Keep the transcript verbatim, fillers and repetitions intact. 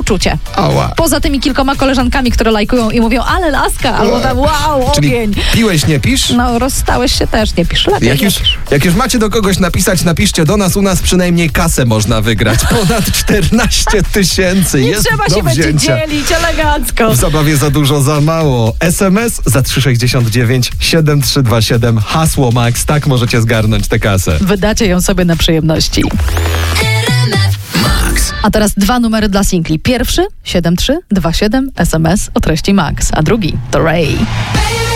uczucie. Ała. Poza tymi kilkoma koleżankami, które lajkują i mówią, ale laska, albo tam wow, Czyli ogień. piłeś, nie pisz? No, rozstałeś się też, nie pisz. Lepiej Jak nie już, pisz. jak już macie do kogoś napisać, napiszcie do nas, u nas przynajmniej kasę można wygrać. Ponad czternaście tysięcy Nie jest trzeba do się będzie wzięcia. dzielić elegancko. W zabawie za dużo, za mało. S M S za trzy sześćdziesiąt dziewięć siedem trzy dwa siedem. Hasło Max. Tak możecie zgarnąć tę kasę. Wydacie ją sobie na przyjemności. Max. A teraz dwa numery dla singli. Pierwszy siedem trzy dwa siedem S M S o treści Max, a drugi to Ray.